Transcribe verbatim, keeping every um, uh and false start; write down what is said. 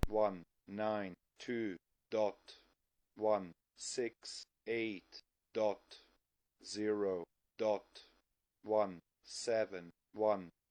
one nine two dot one six eight dot zero dot one seven one